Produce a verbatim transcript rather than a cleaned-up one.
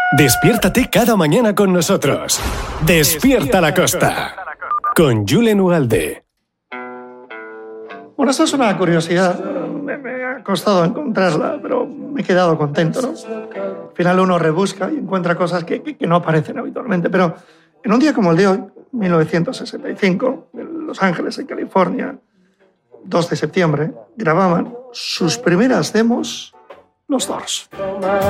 Despiértate cada mañana con nosotros. Despierta la Costa. Con Julen Ugalde. Bueno, esto es una curiosidad. Me, me ha costado encontrarla, pero me he quedado contento, ¿no? Al final uno rebusca y encuentra cosas que, que, que no aparecen habitualmente. Pero en un día como el de hoy, mil novecientos sesenta y cinco, en Los Ángeles, en California, dos de septiembre, grababan sus primeras demos los Doors.